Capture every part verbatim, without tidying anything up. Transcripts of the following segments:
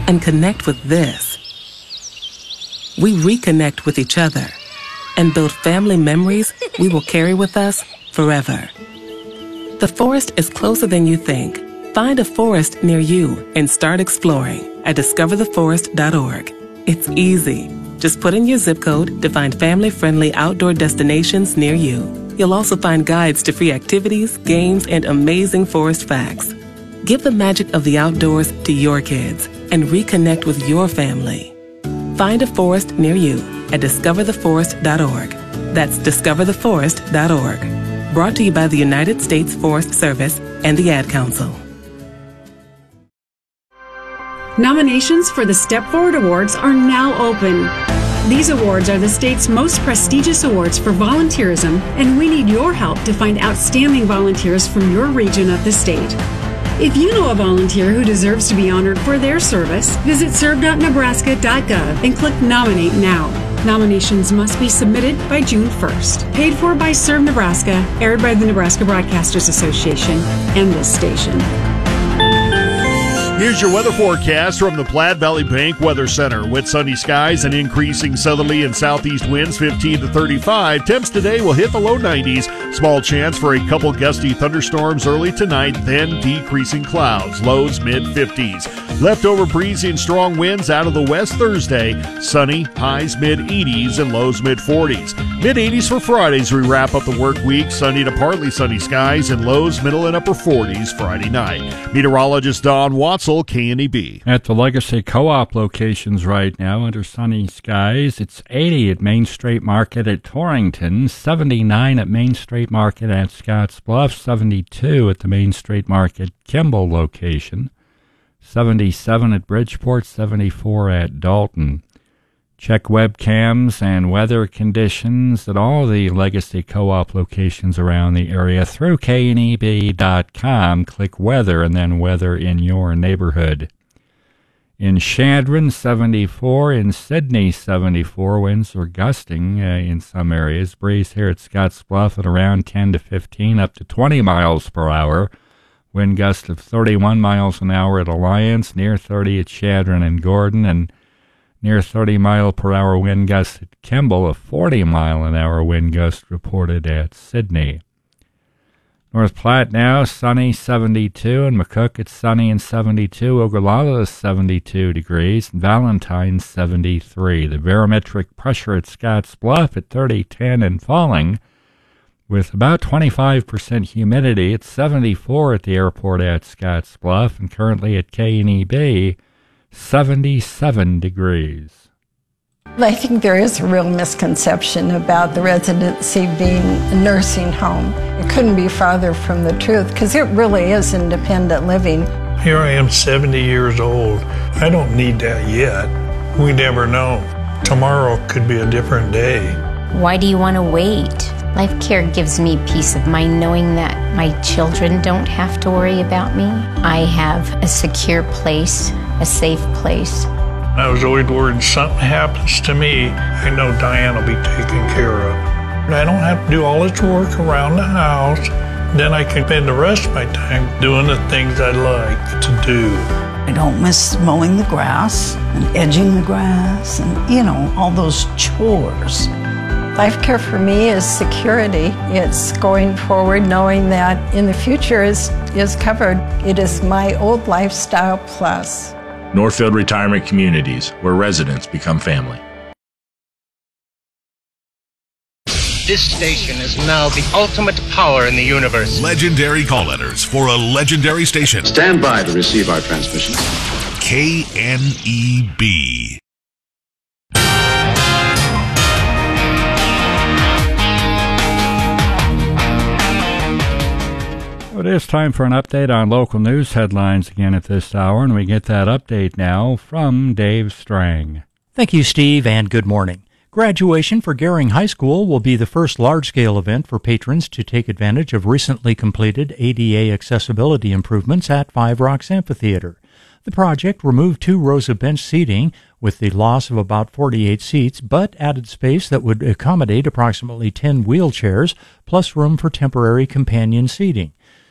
and connect with this. We reconnect with each other and build family memories we will carry with us forever. The forest is closer than you think. Find a forest near you and start exploring at discover the forest dot org. It's easy. Just put in your zip code to find family-friendly outdoor destinations near you. You'll also find guides to free activities, games, and amazing forest facts. Give the magic of the outdoors to your kids and reconnect with your family. Find a forest near you at discover the forest dot org. That's discover the forest dot org. Brought to you by the United States Forest Service and the Ad Council. Nominations for the Step Forward Awards are now open. These awards are the state's most prestigious awards for volunteerism, and we need your help to find outstanding volunteers from your region of the state. If you know a volunteer who deserves to be honored for their service, visit serve dot nebraska dot gov and click Nominate Now. Nominations must be submitted by June first. Paid for by Serve Nebraska, aired by the Nebraska Broadcasters Association and this station. Here's your weather forecast from the Platte Valley Bank Weather Center. With sunny skies and increasing southerly and southeast winds fifteen to thirty-five. Temps today will hit the low nineties. Small chance for a couple gusty thunderstorms early tonight, then decreasing clouds. Lows mid-fifties. Leftover breezy and strong winds out of the west Thursday. Sunny, highs mid-eighties and lows mid-forties. mid-eighties for Friday as we wrap up the work week. Sunny to partly sunny skies and lows middle and upper forties Friday night. Meteorologist Don Watson, K N E B. At the Legacy Co-op locations right now, under sunny skies, it's eighty at Main Street Market at Torrington, seventy-nine at Main Street Market at Scotts Bluff, seventy-two at the Main Street Market Kimball location, seventy-seven at Bridgeport, seventy-four at Dalton. Check webcams and weather conditions at all the Legacy Co-op locations around the area through K N E B dot com. Click weather and then weather in your neighborhood. In Chadron, seventy-four. In Sydney, seventy-four. Winds are gusting uh, in some areas. Breeze here at Scotts Bluff at around ten to fifteen, up to twenty miles per hour. Wind gust of thirty-one miles an hour at Alliance, near thirty at Chadron and Gordon, and near thirty mile per hour wind gust at Kimball, a forty mile an hour wind gust reported at Sydney. North Platte now, sunny, seventy-two, and McCook it's sunny and seventy-two. Ogallala is seventy-two degrees, and Valentine seventy-three. The barometric pressure at Scotts Bluff at thirty ten and falling, with about twenty-five percent humidity. It's seventy-four at the airport at Scotts Bluff, and currently at K N E B, seventy-seven degrees. I think there is a real misconception about the residency being a nursing home. It couldn't be farther from the truth, because it really is independent living. Here I am, seventy years old. I don't need that yet. We never know. Tomorrow could be a different day. Why do you want to wait? Life Care gives me peace of mind knowing that my children don't have to worry about me. I have a secure place, a safe place. I was always worried something happens to me, I know Diane will be taken care of. I don't have to do all this work around the house. Then I can spend the rest of my time doing the things I like to do. I don't miss mowing the grass and edging the grass and, you know, all those chores. Life Care for me is security. It's going forward knowing that in the future is, is covered. It is my old lifestyle plus. Northfield Retirement Communities, where residents become family. This station is now the ultimate power in the universe. Legendary call letters for a legendary station. Stand by to receive our transmission. K N E B. It is time for an update on local news headlines again at this hour, and we get that update now from Dave Strang. Thank you, Steve, and good morning. Graduation for Gehring High School will be the first large-scale event for patrons to take advantage of recently completed A D A accessibility improvements at Five Rocks Amphitheater. The project removed two rows of bench seating with the loss of about forty-eight seats, but added space that would accommodate approximately ten wheelchairs, plus room for temporary companion seating.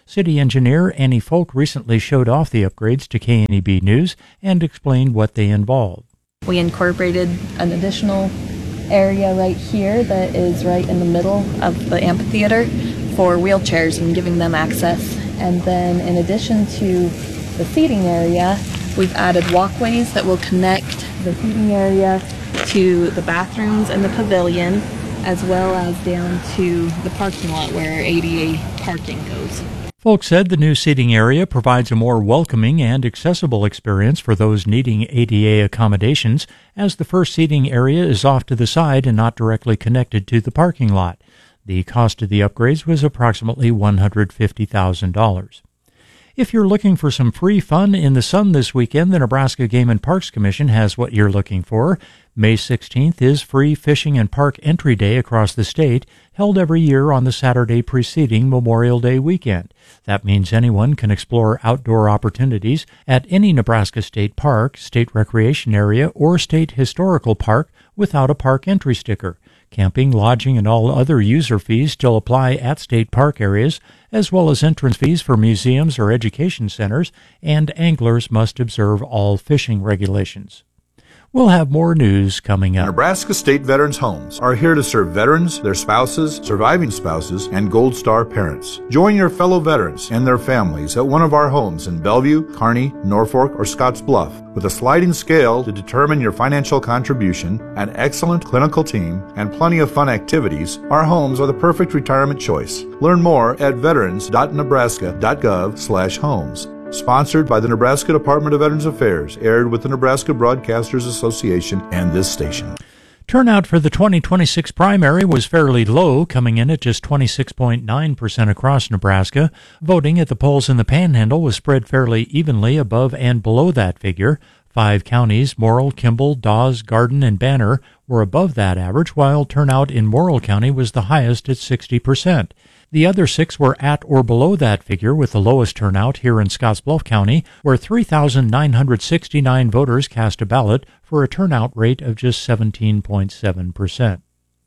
City Engineer Annie Folk recently showed off the upgrades to K N E B News and explained what they involved. We incorporated an additional area right here that is right in the middle of the amphitheater for wheelchairs and giving them access. And then in addition to the seating area, we've added walkways that will connect the seating area to the bathrooms and the pavilion, as well as down to the parking lot where A D A parking goes. Folk said the new seating area provides a more welcoming and accessible experience for those needing A D A accommodations, as the first seating area is off to the side and not directly connected to the parking lot. The cost of the upgrades was approximately one hundred fifty thousand dollars. If you're looking for some free fun in the sun this weekend, the Nebraska Game and Parks Commission has what you're looking for. May sixteenth is Free Fishing and Park Entry Day across the state, held every year on the Saturday preceding Memorial Day weekend. That means anyone can explore outdoor opportunities at any Nebraska state park, state recreation area, or state historical park without a park entry sticker. Camping, lodging, and all other user fees still apply at state park areas, as well as entrance fees for museums or education centers, and anglers must observe all fishing regulations. We'll have more news coming up. Nebraska State Veterans Homes are here to serve veterans, their spouses, surviving spouses, and Gold Star parents. Join your fellow veterans and their families at one of our homes in Bellevue, Kearney, Norfolk, or Scotts Bluff. With a sliding scale to determine your financial contribution, an excellent clinical team, and plenty of fun activities, our homes are the perfect retirement choice. Learn more at veterans dot nebraska dot gov slash homes. Sponsored by the Nebraska Department of Veterans Affairs, aired with the Nebraska Broadcasters Association and this station. Turnout for the twenty twenty-six primary was fairly low, coming in at just twenty-six point nine percent across Nebraska. Voting at the polls in the Panhandle was spread fairly evenly above and below that figure. Five counties, Morrill, Kimball, Dawes, Garden, and Banner, were above that average, while turnout in Morrill County was the highest at sixty percent. The other six were at or below that figure, with the lowest turnout here in Scottsbluff County, where three thousand nine hundred sixty-nine voters cast a ballot for a turnout rate of just seventeen point seven percent.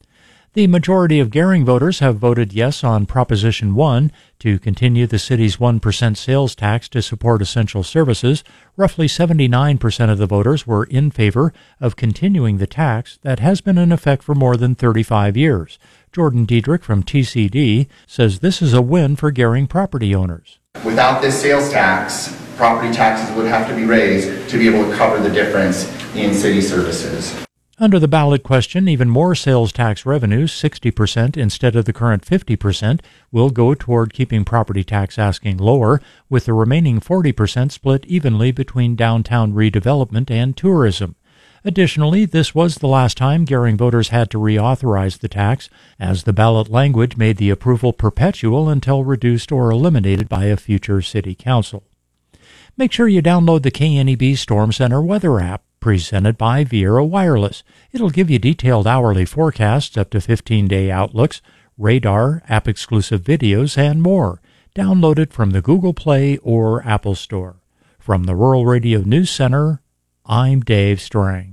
The majority of Gering voters have voted yes on Proposition one to continue the city's one percent sales tax to support essential services. Roughly seventy-nine percent of the voters were in favor of continuing the tax that has been in effect for more than thirty-five years. Jordan Diedrich from T C D says this is a win for Gering property owners. Without this sales tax, property taxes would have to be raised to be able to cover the difference in city services. Under the ballot question, even more sales tax revenues, sixty percent instead of the current fifty percent, will go toward keeping property tax asking lower, with the remaining forty percent split evenly between downtown redevelopment and tourism. Additionally, this was the last time Gering voters had to reauthorize the tax, as the ballot language made the approval perpetual until reduced or eliminated by a future city council. Make sure you download the K N E B Storm Center weather app, presented by Viera Wireless. It'll give you detailed hourly forecasts, up to fifteen-day outlooks, radar, app-exclusive videos, and more. Download it from the Google Play or Apple Store. From the Rural Radio News Center, I'm Dave Strang.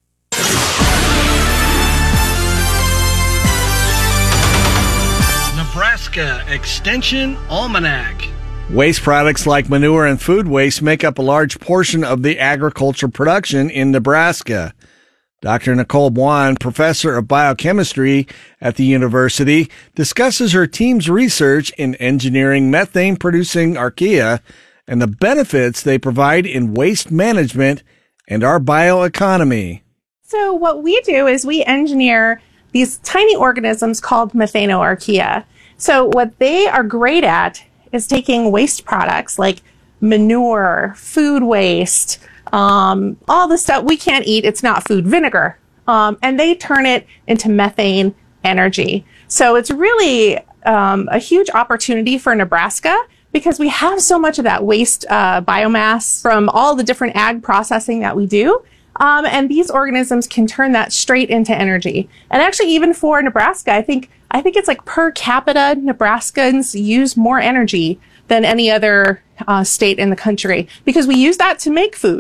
Nebraska Extension Almanac. Waste products like manure and food waste make up a large portion of the agriculture production in Nebraska. Doctor Nicole Buon, professor of biochemistry at the university, discusses her team's research in engineering methane-producing archaea and the benefits they provide in waste management and our bioeconomy. So what we do is we engineer these tiny organisms called methanoarchaea. So what they are great at is taking waste products like manure, food waste, um, all the stuff we can't eat. It's not food, vinegar. Um, and they turn it into methane energy. So it's really um, a huge opportunity for Nebraska, because we have so much of that waste uh, biomass from all the different ag processing that we do. Um, and these organisms can turn that straight into energy. And actually, even for Nebraska, I think I think it's like per capita, Nebraskans use more energy than any other uh, state in the country, because we use that to make food.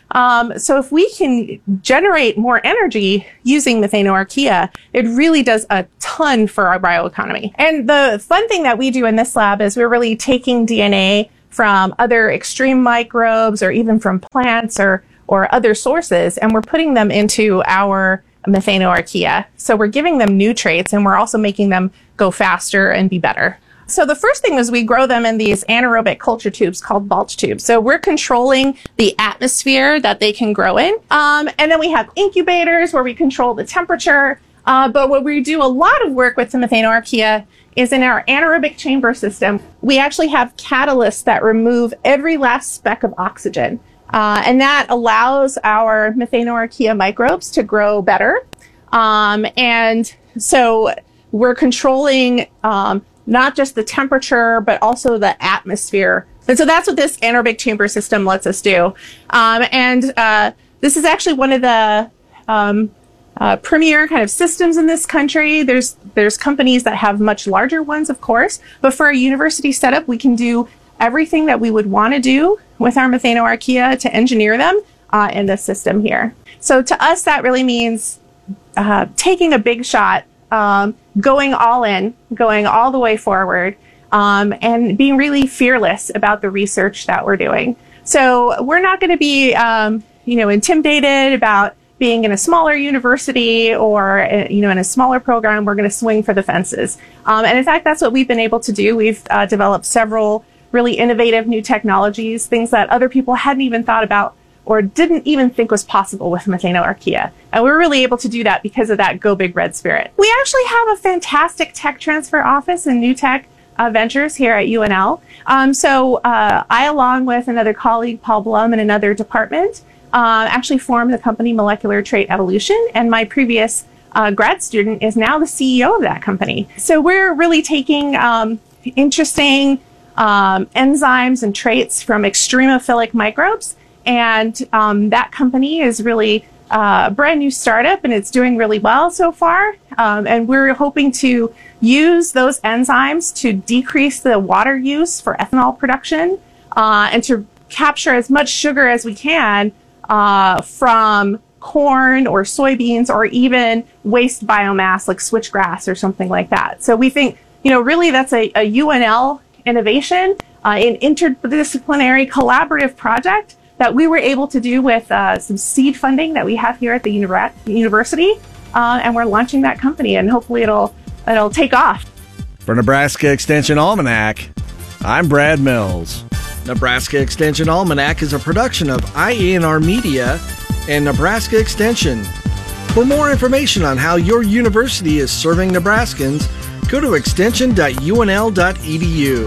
Um, so if we can generate more energy using Methanoarchaea, it really does a ton for our bioeconomy. And the fun thing that we do in this lab is we're really taking D N A from other extreme microbes or even from plants or, or other sources, and we're putting them into our Methanoarchaea. So we're giving them new traits, and we're also making them go faster and be better. So the first thing is we grow them in these anaerobic culture tubes called bulge tubes. So we're controlling the atmosphere that they can grow in. Um, and then we have incubators where we control the temperature. Uh, but what we do a lot of work with the Methanoarchaea is in our anaerobic chamber system. We actually have catalysts that remove every last speck of oxygen. Uh, and that allows our Methanoarchaea microbes to grow better. Um, and so we're controlling um, not just the temperature, but also the atmosphere. And so that's what this anaerobic chamber system lets us do. Um, and uh, this is actually one of the um, uh, premier kind of systems in this country. There's there's companies that have much larger ones, of course, but for a university setup, we can do everything that we would want to do with our Methanoarchaea to engineer them uh, in this system here. So to us, that really means uh, taking a big shot, um, going all in, going all the way forward, um, and being really fearless about the research that we're doing. So we're not going to be, um, you know, intimidated about being in a smaller university or, you know, in a smaller program. We're going to swing for the fences. Um, and in fact, that's what we've been able to do. We've uh, developed several really innovative new technologies, things that other people hadn't even thought about or didn't even think was possible with Methanoarchaea. And we were really able to do that because of that Go Big Red spirit. We actually have a fantastic tech transfer office and new tech uh, ventures here at U N L. Um, so uh, I, along with another colleague, Paul Blum, in another department, uh, actually formed the company Molecular Trait Evolution. And my previous uh, grad student is now the C E O of that company. So we're really taking um, interesting um, enzymes and traits from extremophilic microbes. And um, that company is really uh, a brand new startup, and it's doing really well so far. Um, and we're hoping to use those enzymes to decrease the water use for ethanol production uh, and to capture as much sugar as we can uh, from corn or soybeans or even waste biomass like switchgrass or something like that. So we think, you know, really that's a, a U N L innovation, uh, an interdisciplinary collaborative project that we were able to do with uh, some seed funding that we have here at the uni- university, uh, and we're launching that company, and hopefully it'll it'll take off. For Nebraska Extension Almanac, I'm Brad Mills. Nebraska Extension Almanac is a production of I A N R Media and Nebraska Extension. For more information on how your university is serving Nebraskans, go to extension dot U N L dot E D U.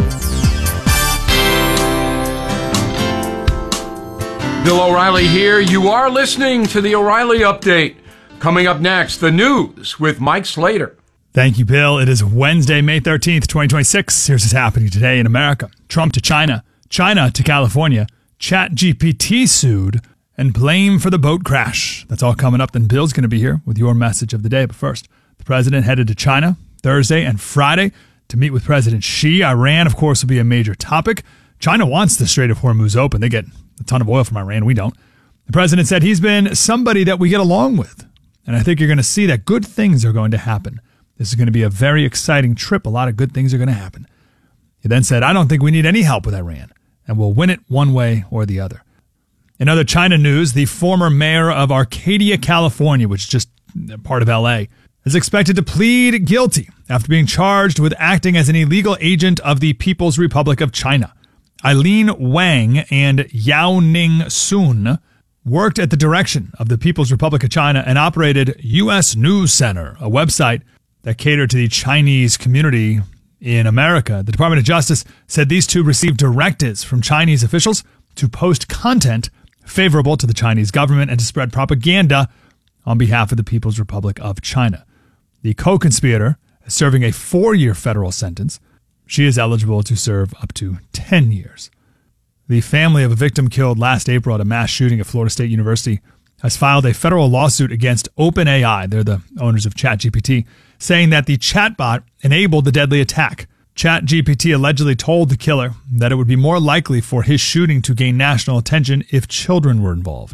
Bill O'Reilly here. You are listening to the O'Reilly Update. Coming up next, the news with Mike Slater. Thank you, Bill. It is Wednesday, May thirteenth, twenty twenty-six. Here's what's happening today in America. Trump to China, China to California, ChatGPT sued, and blame for the boat crash. That's all coming up. Then Bill's going to be here with your message of the day. But first, the president headed to China Thursday and Friday to meet with President Xi. Iran, of course, will be a major topic. China wants the Strait of Hormuz open. They get a ton of oil from Iran. We don't. The president said he's been somebody that we get along with. And I think you're going to see that good things are going to happen. This is going to be a very exciting trip. A lot of good things are going to happen. He then said, I don't think we need any help with Iran, and we'll win it one way or the other. In other China news, the former mayor of Arcadia, California, which is just part of L A, is expected to plead guilty after being charged with acting as an illegal agent of the People's Republic of China. Eileen Wang and Yao Ning Sun worked at the direction of the People's Republic of China and operated U S News Center, a website that catered to the Chinese community in America. The Department of Justice said these two received directives from Chinese officials to post content favorable to the Chinese government and to spread propaganda on behalf of the People's Republic of China. The co-conspirator is serving a four-year federal sentence. She is eligible to serve up to ten years. The family of a victim killed last April at a mass shooting at Florida State University has filed a federal lawsuit against OpenAI, they're the owners of ChatGPT, saying that the chatbot enabled the deadly attack. ChatGPT allegedly told the killer that it would be more likely for his shooting to gain national attention if children were involved.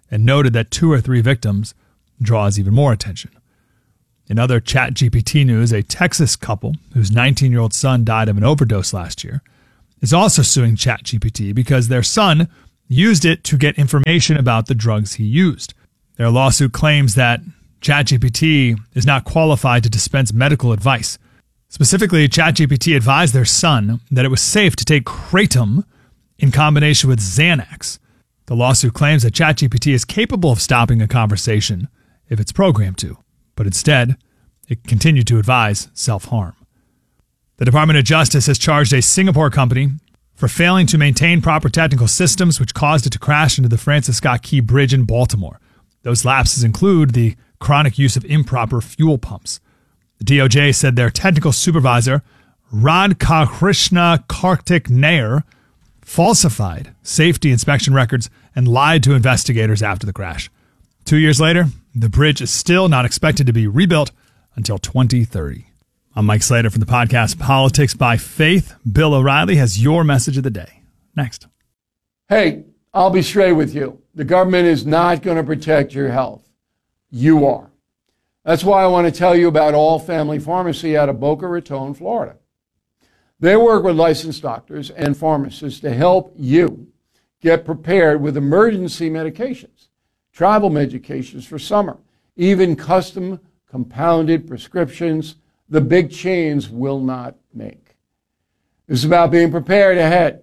and noted that two or three victims draws even more attention. In other ChatGPT news, a Texas couple whose nineteen-year-old son died of an overdose last year is also suing ChatGPT because their son used it to get information about the drugs he used. Their lawsuit claims that ChatGPT is not qualified to dispense medical advice. Specifically, ChatGPT advised their son that it was safe to take Kratom in combination with Xanax. The lawsuit claims that ChatGPT is capable of stopping a conversation if it's programmed to, but instead, it continued to advise self-harm. The Department of Justice has charged a Singapore company for failing to maintain proper technical systems, which caused it to crash into the Francis Scott Key Bridge in Baltimore. Those lapses include the chronic use of improper fuel pumps. The D O J said their technical supervisor, Radhakrishna Kartik Nair, falsified safety inspection records and lied to investigators after the crash. Two years later, the bridge is still not expected to be rebuilt until twenty thirty. I'm Mike Slater from the podcast Politics by Faith. Bill O'Reilly has your message of the day. Next. Hey, I'll be straight with you. The government is not going to protect your health. You are. That's why I want to tell you about All Family Pharmacy out of Boca Raton, Florida. They work with licensed doctors and pharmacists to help you get prepared with emergency medications, travel medications for summer, even custom compounded prescriptions the big chains will not make. This is about being prepared ahead,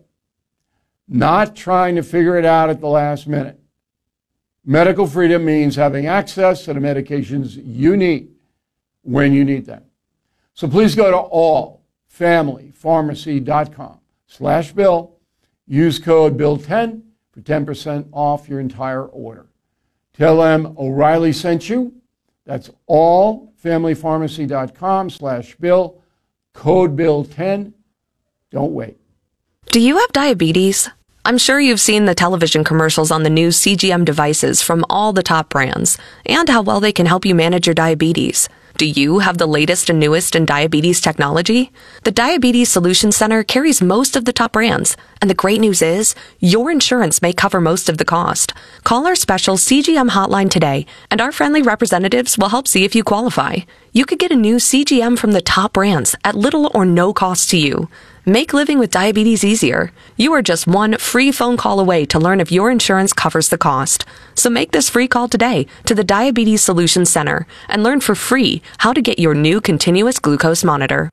not trying to figure it out at the last minute. Medical freedom means having access to the medications you need when you need them. So please go to all family pharmacy dot com slash bill. Use code bill ten for ten percent off your entire order. Tell them O'Reilly sent you. That's all family pharmacy dot com slash bill. Code bill ten. Don't wait. Do you have diabetes? I'm sure you've seen the television commercials on the new C G M devices from all the top brands and how well they can help you manage your diabetes. Do you have the latest and newest in diabetes technology? The Diabetes Solutions Center carries most of the top brands, and the great news is your insurance may cover most of the cost. Call our special C G M hotline today, and our friendly representatives will help see if you qualify. You could get a new C G M from the top brands at little or no cost to you. Make living with diabetes easier. You are just one free phone call away to learn if your insurance covers the cost. So make this free call today to the Diabetes Solutions Center and learn for free how to get your new continuous glucose monitor.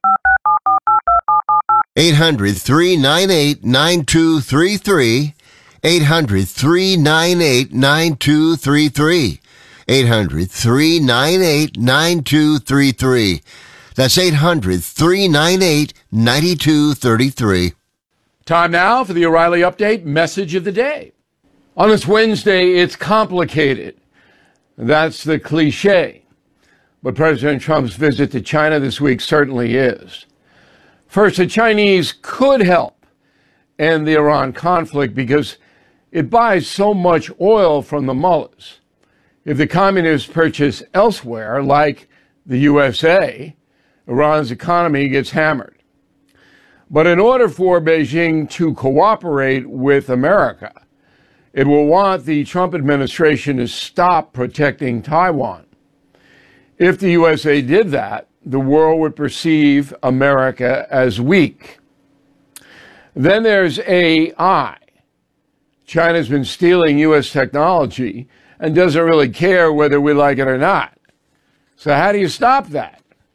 eight hundred, three nine eight, nine two three three. eight hundred, three nine eight, nine two three three. eight hundred, three nine eight, nine two three three. That's eight hundred, three nine eight, nine two three three. Time now for the O'Reilly Update message of the day. On this Wednesday, it's complicated. That's the cliche. But President Trump's visit to China this week certainly is. First, the Chinese could help end the Iran conflict because it buys so much oil from the mullahs. If the communists purchase elsewhere, like the U S A, Iran's economy gets hammered. But in order for Beijing to cooperate with America, it will want the Trump administration to stop protecting Taiwan. If the U S A did that, the world would perceive America as weak. Then there's A I. China's been stealing U S technology and doesn't really care whether we like it or not. So how do you stop that?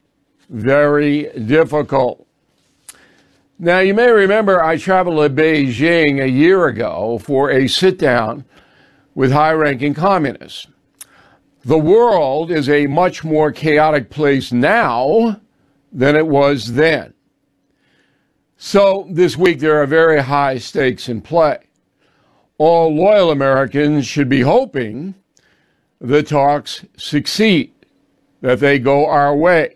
Very difficult. Now, you may remember I traveled to Beijing a year ago for a sit-down with high-ranking communists. The world is a much more chaotic place now than it was then. So this week there are very high stakes in play. All loyal Americans should be hoping the talks succeed, that they go our way.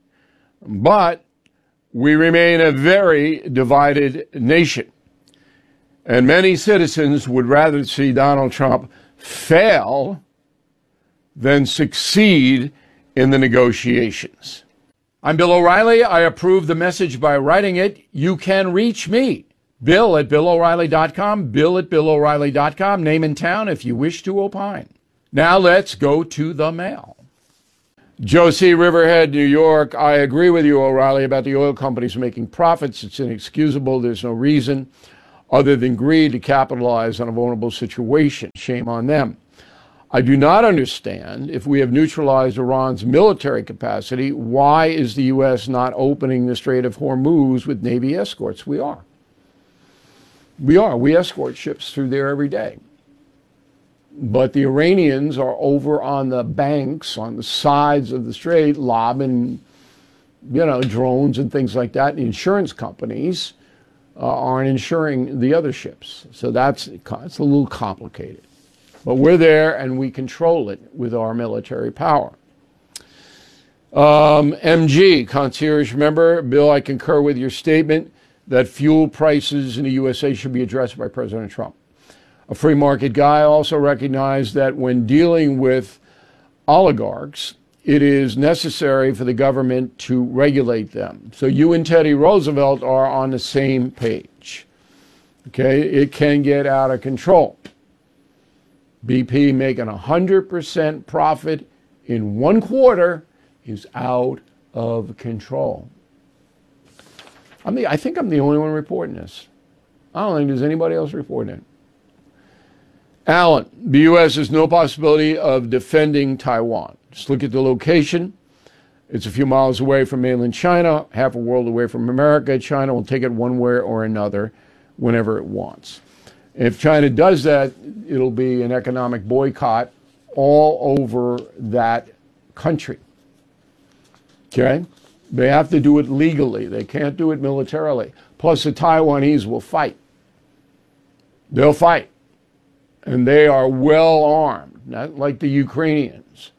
But we remain a very divided nation, and many citizens would rather see Donald Trump fail than succeed in the negotiations. I'm Bill O'Reilly. I approve the message by writing it. You can reach me, Bill at Bill O'Reilly dot com, Bill at Bill O'Reilly dot com, name and town if you wish to opine. Now let's go to the mail. Josie, Riverhead, New York. I agree with you, O'Reilly, about the oil companies making profits. It's inexcusable. There's no reason other than greed to capitalize on a vulnerable situation. Shame on them. I do not understand, if we have neutralized Iran's military capacity, why is the U S not opening the Strait of Hormuz with Navy escorts? We are. We are. We escort ships through there every day. But the Iranians are over on the banks, on the sides of the strait, lobbing, you know, drones and things like that. The insurance companies uh, aren't insuring the other ships. So that's it's a little complicated. But we're there and we control it with our military power. Um, M G, concierge member. Bill, I concur with your statement that fuel prices in the U S A should be addressed by President Trump. A free market guy also recognized that when dealing with oligarchs, it is necessary for the government to regulate them. So you and Teddy Roosevelt are on the same page. Okay, it can get out of control. B P making one hundred percent profit in one quarter is out of control. I mean, I think I'm the only one reporting this. I don't think there's anybody else reporting it. Alan, the U S has no possibility of defending Taiwan. Just look at the location. It's a few miles away from mainland China, half a world away from America. China will take it one way or another whenever it wants. If China does that, it'll be an economic boycott all over that country. Okay? They have to do it legally. They can't do it militarily. Plus, the Taiwanese will fight. They'll fight. And they are well armed, not like the Ukrainians.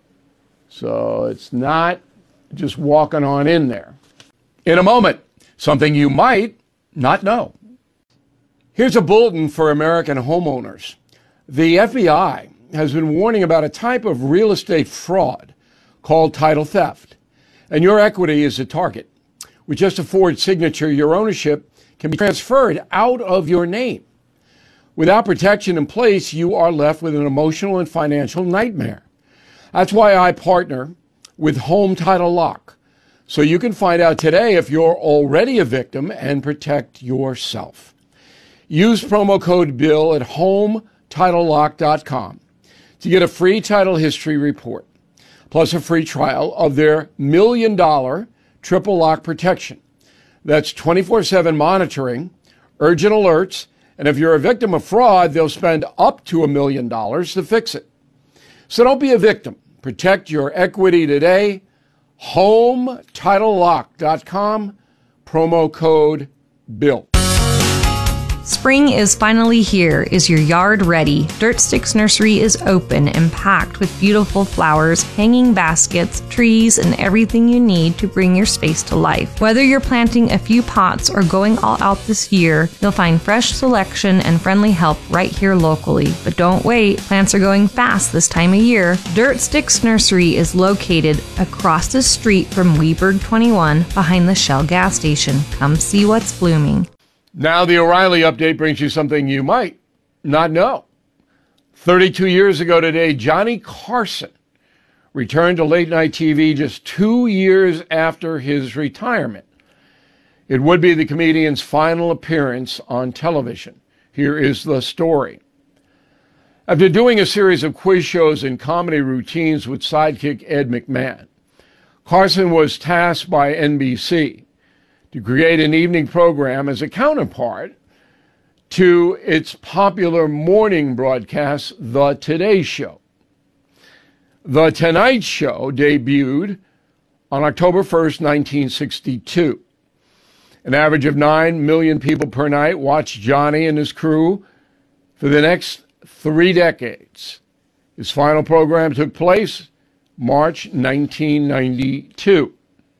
So it's not just walking on in there. In a moment, something you might not know. Here's a bulletin for American homeowners. The F B I has been warning about a type of real estate fraud called title theft. And your equity is a target. With just a Ford signature, your ownership can be transferred out of your name. Without protection in place, you are left with an emotional and financial nightmare. That's why I partner with Home Title Lock, so you can find out today if you're already a victim and protect yourself. Use promo code BILL at home title lock dot com to get a free title history report, plus a free trial of their million dollar triple lock protection. That's twenty-four seven monitoring, urgent alerts, and if you're a victim of fraud, they'll spend up to a million dollars to fix it. So don't be a victim. Protect your equity today. home title lock dot com, promo code BILL. Spring is finally here. Is your yard ready? Dirt Sticks Nursery is open and packed with beautiful flowers, hanging baskets, trees, and everything you need to bring your space to life. Whether you're planting a few pots or going all out this year, you'll find fresh selection and friendly help right here locally. But don't wait, plants are going fast this time of year. Dirt Sticks Nursery is located across the street from Weberg twenty-one behind the Shell gas station. Come see what's blooming. Now the O'Reilly update brings you something you might not know. thirty-two years ago today, Johnny Carson returned to late-night T V just two years after his retirement. It would be the comedian's final appearance on television. Here is the story. After doing a series of quiz shows and comedy routines with sidekick Ed McMahon, Carson was tasked by N B C to create an evening program as a counterpart to its popular morning broadcast, The Today Show. The Tonight Show debuted on October first, nineteen sixty-two. An average of nine million people per night watched Johnny and his crew for the next three decades. His final program took place March nineteen ninety-two.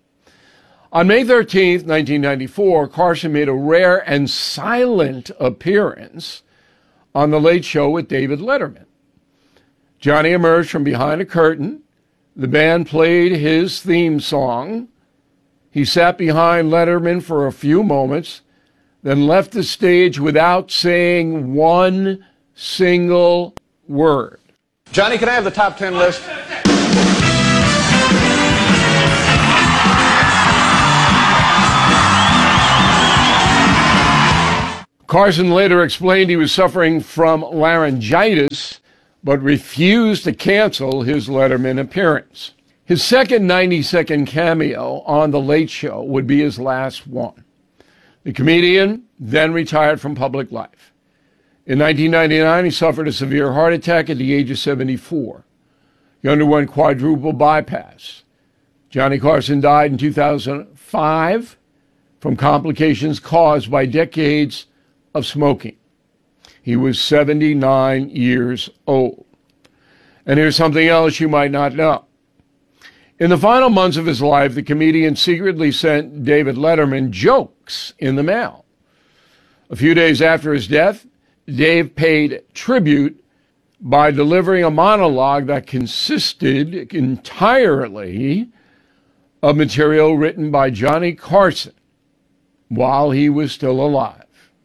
On May thirteenth, nineteen ninety-four, Carson made a rare and silent appearance on The Late Show with David Letterman. Johnny emerged from behind a curtain. The band played his theme song. He sat behind Letterman for a few moments. then left the stage without saying one single word. Johnny, can I have the top ten list? Carson later explained he was suffering from laryngitis, but refused to cancel his Letterman appearance. His second ninety-second cameo on The Late Show would be his last one. The comedian then retired from public life. In nineteen ninety-nine, he suffered a severe heart attack at the age of seventy-four. He underwent quadruple bypass. Johnny Carson died in two thousand five from complications caused by decades of smoking. He was seventy-nine years old. And here's something else you might not know. In the final months of his life, the comedian secretly sent David Letterman jokes in the mail. A few days after his death, Dave paid tribute by delivering a monologue that consisted entirely of material written by Johnny Carson while he was still alive.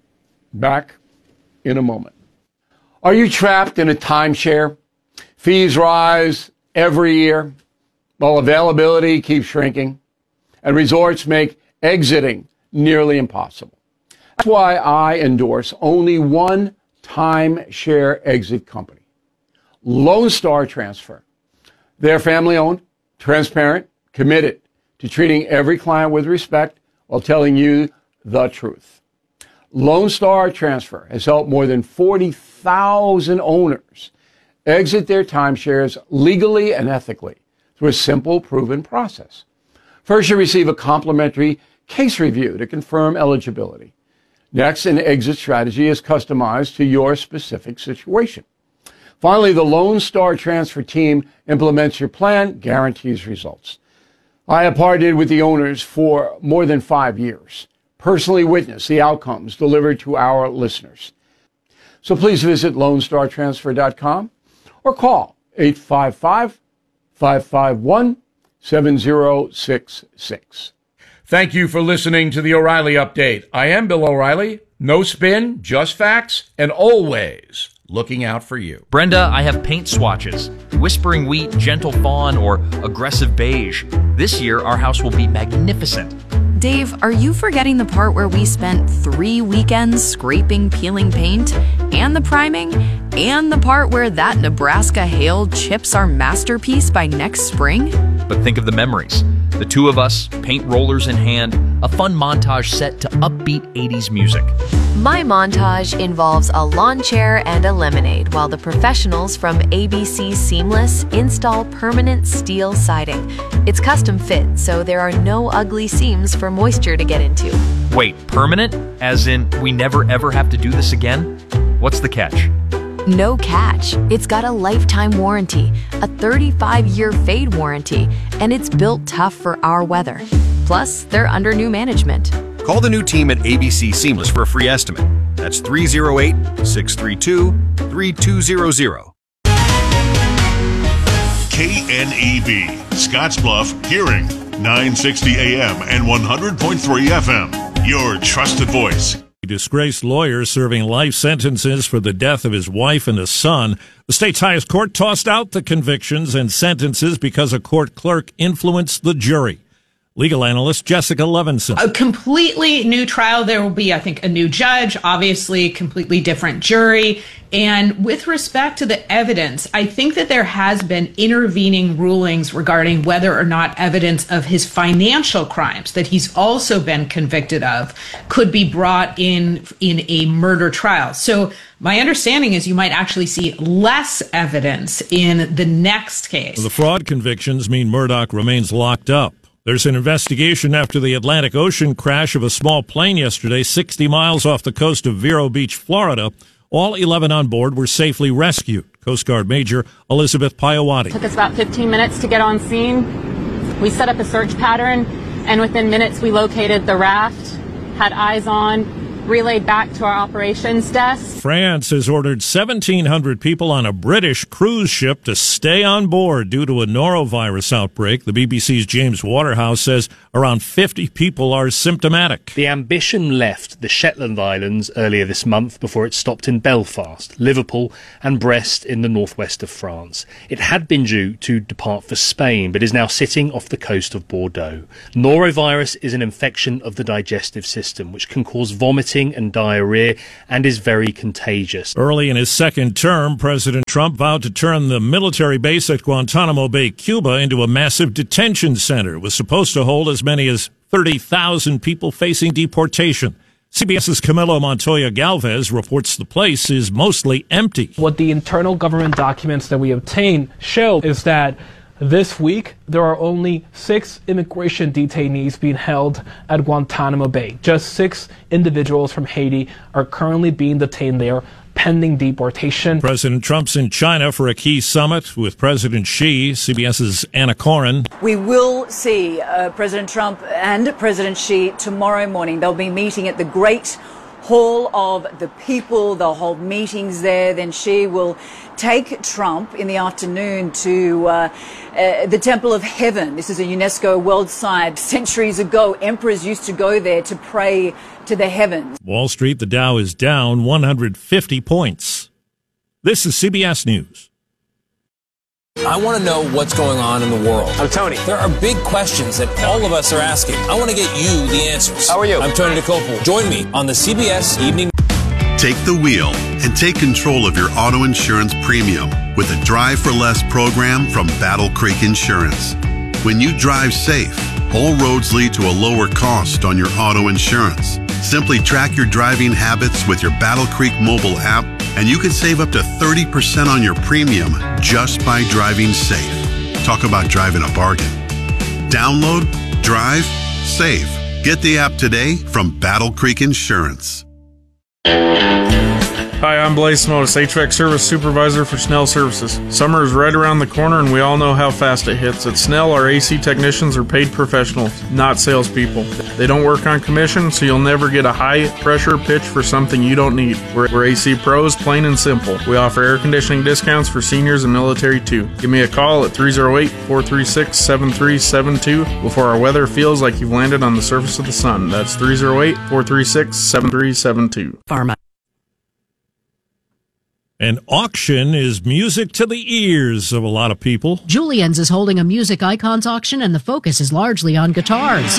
Back in a moment. Are you trapped in a timeshare? Fees rise every year while availability keeps shrinking, and resorts make exiting nearly impossible. That's why I endorse only one timeshare exit company, Lone Star Transfer. They're family-owned, transparent, committed to treating every client with respect while telling you the truth. Lone Star Transfer has helped more than forty thousand owners exit their timeshares legally and ethically through a simple, proven process. First, you receive a complimentary case review to confirm eligibility. Next, an exit strategy is customized to your specific situation. Finally, the Lone Star Transfer team implements your plan, guarantees results. I have partnered with the owners for more than five years. Personally witnessed the outcomes delivered to our listeners. So please visit lone star transfer dot com or call eight five five, five five one, seven zero six six. Thank you for listening to the O'Reilly Update. I am Bill O'Reilly. No spin, just facts, and always looking out for you. Brenda, I have paint swatches. Whispering Wheat, Gentle Fawn, or Aggressive Beige. This year, our house will be magnificent. Dave, are you forgetting the part where we spent three weekends scraping, peeling paint, and the priming, and the part where that Nebraska hail chips our masterpiece by next spring? But think of the memories. The two of us, paint rollers in hand, a fun montage set to upbeat eighties music. My montage involves a lawn chair and a lemonade while the professionals from A B C Seamless install permanent steel siding. It's custom fit, so there are no ugly seams for moisture to get into. Wait, permanent? As in, we never ever have to do this again? What's the catch? No catch. It's got a lifetime warranty, a thirty-five year fade warranty, and it's built tough for our weather. Plus, they're under new management. Call the new team at A B C Seamless for a free estimate. That's three oh eight, six three two, three two zero zero. K N E B, Scottsbluff, Hearing, nine sixty A M and one hundred point three F M. Your trusted voice. A disgraced lawyer serving life sentences for the death of his wife and his son. The state's highest court tossed out the convictions and sentences because a court clerk influenced the jury. Legal analyst Jessica Levinson. A completely new trial. There will be, I think, a new judge, obviously completely different jury. And with respect to the evidence, I think that there has been intervening rulings regarding whether or not evidence of his financial crimes that he's also been convicted of could be brought in in a murder trial. So my understanding is you might actually see less evidence in the next case. The fraud convictions mean Murdaugh remains locked up. There's an investigation after the Atlantic Ocean crash of a small plane yesterday, sixty miles off the coast of Vero Beach, Florida. All eleven on board were safely rescued. Coast Guard Major Elizabeth Piawati. It took us about fifteen minutes to get on scene. We set up a search pattern, and within minutes we located the raft, had eyes on relayed back to our operations desk. France has ordered seventeen hundred people on a British cruise ship to stay on board due to a norovirus outbreak. The B B C's James Waterhouse says around fifty people are symptomatic. The Ambition left the Shetland Islands earlier this month before it stopped in Belfast, Liverpool and Brest in the northwest of France. It had been due to depart for Spain, but is now sitting off the coast of Bordeaux. Norovirus is an infection of the digestive system, which can cause vomiting and diarrhea and is very contagious. Early in his second term, President Trump vowed to turn the military base at Guantanamo Bay, Cuba, into a massive detention center. It was supposed to hold as many as thirty thousand people facing deportation. CBS's Camilo Montoya Galvez reports the place is mostly empty. What the internal government documents that we obtained show is that this week, there are only six immigration detainees being held at Guantanamo Bay. Just six individuals from Haiti are currently being detained there, pending deportation. President Trump's in China for a key summit with President Xi. CBS's Anna Corin. We will see uh, President Trump and President Xi tomorrow morning. They'll be meeting at the Great Hall of the People. They'll hold meetings there. Then Xi will take Trump in the afternoon to uh, uh, the Temple of Heaven. This is a UNESCO World Site. Centuries ago, emperors used to go there to pray to the heavens. Wall Street, the Dow is down one hundred fifty points. This is C B S News. I want to know what's going on in the world. I'm Tony. There are big questions that all of us are asking. I want to get you the answers. How are you? I'm Tony DeCopel. Join me on the C B S Evening. Take the wheel and take control of your auto insurance premium with the Drive for Less program from Battle Creek Insurance. When you drive safe, all roads lead to a lower cost on your auto insurance. Simply track your driving habits with your Battle Creek mobile app, and you can save up to thirty percent on your premium just by driving safe. Talk about driving a bargain. Download, drive, save. Get the app today from Battle Creek Insurance. Hi, I'm Blaze Smotis, H V A C Service Supervisor for Snell Services. Summer is right around the corner and we all know how fast it hits. At Snell, our A C technicians are paid professionals, not salespeople. They don't work on commission, so you'll never get a high-pressure pitch for something you don't need. We're, we're A C pros, plain and simple. We offer air conditioning discounts for seniors and military too. Give me a call at three oh eight, four three six, seven three seven two before our weather feels like you've landed on the surface of the sun. That's three oh eight, four three six, seven three seven two. Pharma. An auction is music to the ears of a lot of people. Julien's is holding a music icons auction, and the focus is largely on guitars.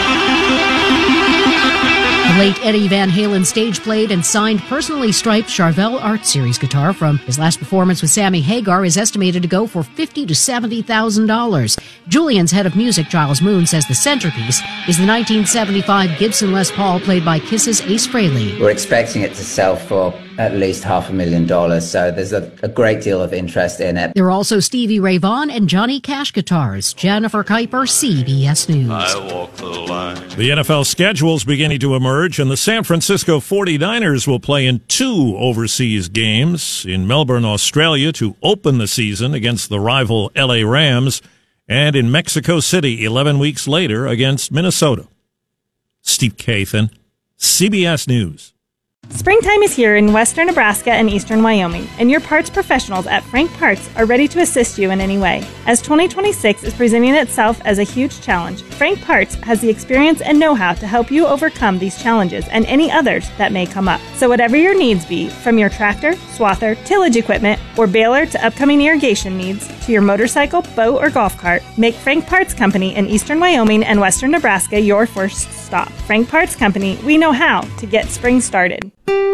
The late Eddie Van Halen stage played and signed personally striped Charvel Art Series guitar from his last performance with Sammy Hagar is estimated to go for fifty thousand to seventy thousand dollars. Julien's head of music, Giles Moon, says the centerpiece is the nineteen seventy-five Gibson Les Paul played by Kiss's Ace Frehley. We're expecting it to sell for at least half a million dollars, so there's a, a great deal of interest in it. There are also Stevie Ray Vaughan and Johnny Cash guitars. Jennifer Kuiper, C B S News. I walk the line. The N F L schedule is beginning to emerge, and the San Francisco forty-niners will play in two overseas games, in Melbourne, Australia, to open the season against the rival L A Rams, and in Mexico City eleven weeks later against Minnesota. Steve Kathan, C B S News. Springtime is here in western Nebraska and eastern Wyoming, and your parts professionals at Frank Parts are ready to assist you in any way. As twenty twenty-six is presenting itself as a huge challenge, Frank Parts has the experience and know-how to help you overcome these challenges and any others that may come up. So whatever your needs be, from your tractor, swather, tillage equipment, or baler to upcoming irrigation needs, to your motorcycle, boat, or golf cart, make Frank Parts Company in eastern Wyoming and western Nebraska your first stop. Frank Parts Company, we know how to get spring started.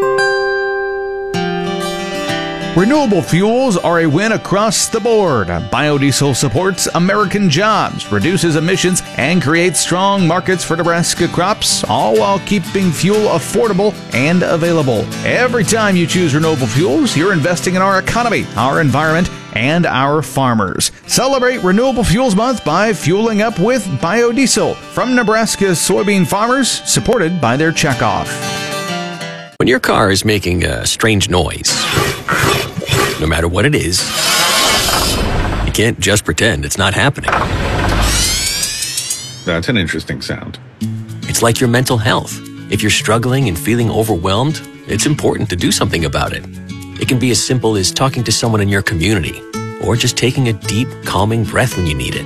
Renewable fuels are a win across the board. Biodiesel supports American jobs, reduces emissions, and creates strong markets for Nebraska crops, all while keeping fuel affordable and available. Every time you choose renewable fuels, you're investing in our economy, our environment, and our farmers. Celebrate Renewable Fuels Month by fueling up with biodiesel from Nebraska's soybean farmers, supported by their checkoff. When your car is making a strange noise, no matter what it is, you can't just pretend it's not happening. That's an interesting sound. It's like your mental health. If you're struggling and feeling overwhelmed, it's important to do something about it. It can be as simple as talking to someone in your community, or just taking a deep, calming breath when you need it.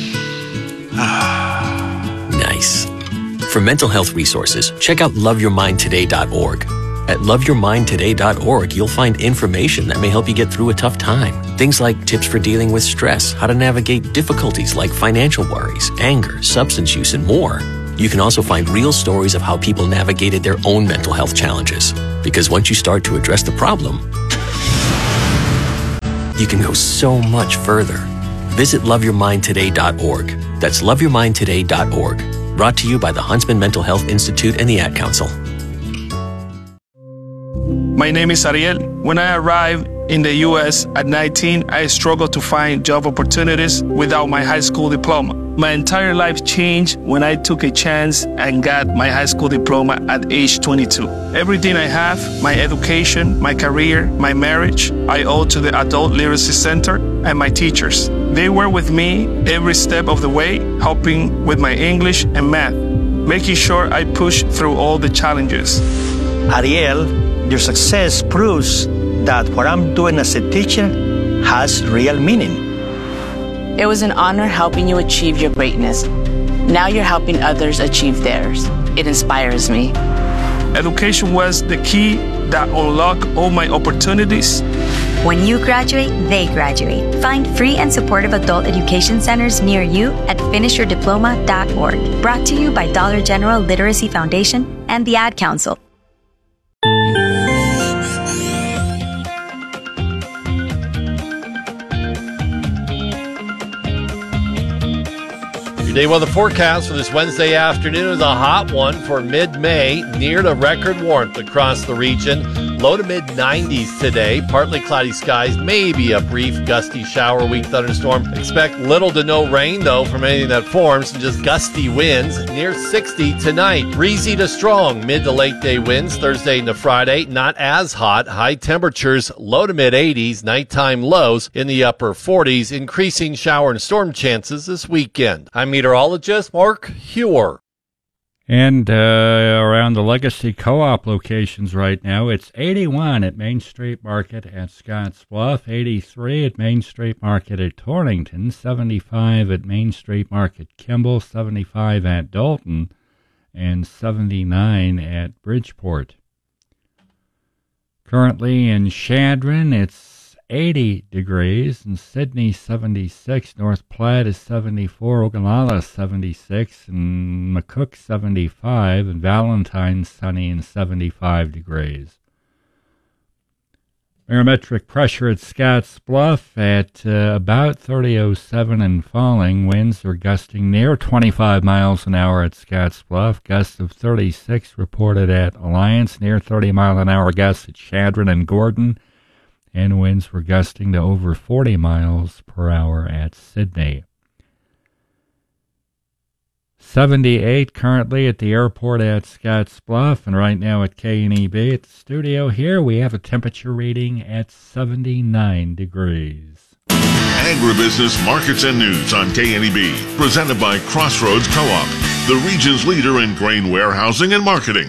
Nice. For mental health resources, check out love your mind today dot org. At love your mind today dot org, you'll find information that may help you get through a tough time. Things like tips for dealing with stress, how to navigate difficulties like financial worries, anger, substance use, and more. You can also find real stories of how people navigated their own mental health challenges. Because once you start to address the problem, you can go so much further. Visit love your mind today dot org. That's love your mind today dot org. Brought to you by the Huntsman Mental Health Institute and the Ad Council. My name is Ariel. When I arrived in the U S at nineteen, I struggled to find job opportunities without my high school diploma. My entire life changed when I took a chance and got my high school diploma at age twenty-two. Everything I have, my education, my career, my marriage, I owe to the Adult Literacy Center and my teachers. They were with me every step of the way, helping with my English and math, making sure I push through all the challenges. Ariel, your success proves that what I'm doing as a teacher has real meaning. It was an honor helping you achieve your greatness. Now you're helping others achieve theirs. It inspires me. Education was the key that unlocked all my opportunities. When you graduate, they graduate. Find free and supportive adult education centers near you at finish your diploma dot org. Brought to you by Dollar General Literacy Foundation and the Ad Council. Your day weather forecast for this Wednesday afternoon is a hot one for mid-May, near to record warmth across the region. Low to mid nineties today, partly cloudy skies, maybe a brief gusty shower, weak thunderstorm. Expect little to no rain, though, from anything that forms, and just gusty winds near sixty tonight. Breezy to strong, mid to late day winds Thursday into Friday, not as hot. High temperatures, low to mid eighties, nighttime lows in the upper forties, increasing shower and storm chances this weekend. I'm meteorologist Mark Hewer. And uh, around the Legacy Co-op locations right now, it's eighty-one at Main Street Market at Scotts Bluff, eighty-three at Main Street Market at Torrington, seventy-five at Main Street Market Kimball, seventy-five at Dalton, and seventy-nine at Bridgeport. Currently in Chadron, it's eighty degrees, in Sydney seventy-six, North Platte is seventy-four, Ogallala seventy-six, and McCook seventy-five, and Valentine sunny and seventy-five degrees. Barometric pressure at Scotts Bluff at uh, about thirty oh seven and falling. Winds are gusting near twenty-five miles an hour at Scotts Bluff. Gusts of thirty-six reported at Alliance, near thirty mile an hour gusts at Chadron and Gordon. And winds were gusting to over forty miles per hour at Sydney. seventy-eight currently at the airport at Scotts Bluff, and right now at K N E B at the studio here, we have a temperature reading at seventy-nine degrees. Agribusiness Markets and News on K N E B, presented by Crossroads Co-op, the region's leader in grain warehousing and marketing.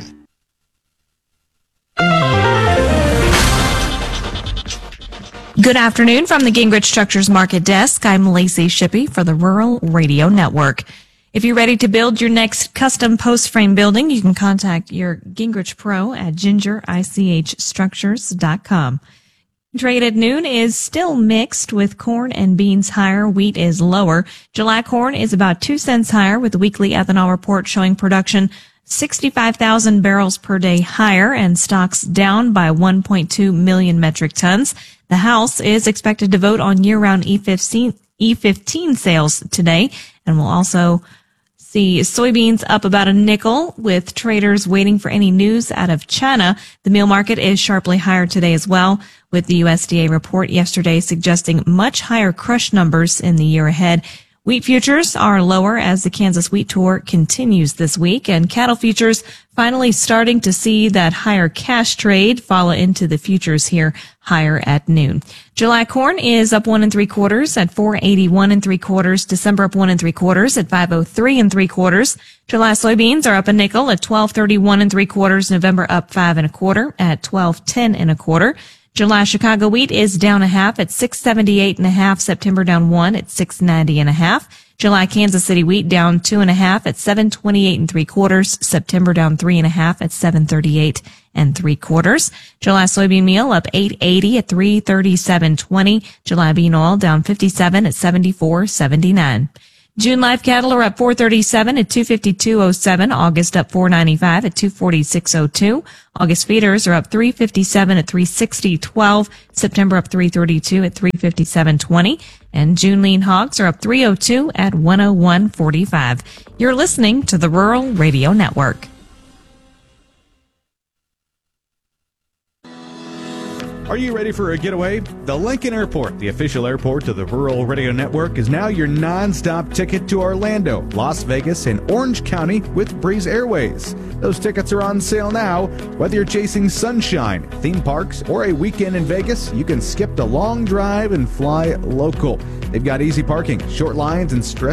Good afternoon from the Gingrich Structures Market Desk. I'm Lacey Shippey for the Rural Radio Network. If you're ready to build your next custom post frame building, you can contact your Gingrich Pro at ginger ich structures dot com. Trade at noon is still mixed, with corn and beans higher, wheat is lower. July corn is about two cents higher, with the weekly ethanol report showing production sixty-five thousand barrels per day higher and stocks down by one point two million metric tons. The House is expected to vote on year-round E fifteen, E fifteen sales today, and we'll also see soybeans up about a nickel, with traders waiting for any news out of China. The meal market is sharply higher today as well, with the U S D A report yesterday suggesting much higher crush numbers in the year ahead. Wheat futures are lower as the Kansas Wheat Tour continues this week, and cattle futures finally starting to see that higher cash trade follow into the futures here higher at noon. July corn is up one and three quarters at four eighty-one and three quarters. December up one and three quarters at five oh three and three quarters. July soybeans are up a nickel at twelve thirty-one and three quarters. November up five and a quarter at twelve ten and a quarter. July Chicago wheat is down a half at six seventy-eight and a half. September down one at six ninety and a half. July Kansas City wheat down two and a half at seven twenty-eight and three quarters. September down three and a half at seven thirty-eight and three quarters. July soybean meal up eight eighty at three thirty-seven twenty. July bean oil down fifty-seven at seventy-four seventy-nine. June live cattle are up four thirty-seven at two fifty-two oh seven. August up four ninety-five at two forty-six oh two. August feeders are up three fifty-seven at three sixty twelve. September up three thirty-two at three fifty-seven twenty. And June lean hogs are up three oh two at one oh one forty-five. You're listening to the Rural Radio Network. Are you ready for a getaway? The Lincoln Airport, the official airport of the Rural Radio Network, is now your non-stop ticket to Orlando, Las Vegas, and Orange County with Breeze Airways. Those tickets are on sale now. Whether you're chasing sunshine, theme parks, or a weekend in Vegas, you can skip the long drive and fly local. They've got easy parking, short lines, and stress